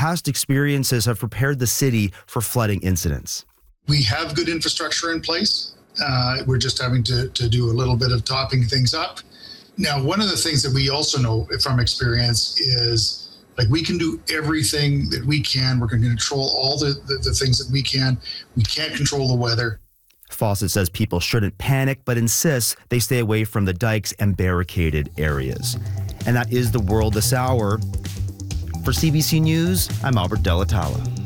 past experiences have prepared the city for flooding incidents. We have good infrastructure in place. We're just having to do a little bit of topping things up. Now, one of the things that we also know from experience is we can do everything that we can. We're going to control all the things that we can. We can't control the weather. Fawcett says people shouldn't panic, but insists they stay away from the dikes and barricaded areas. And that is the world this hour. For CBC News, I'm Albert Delatala.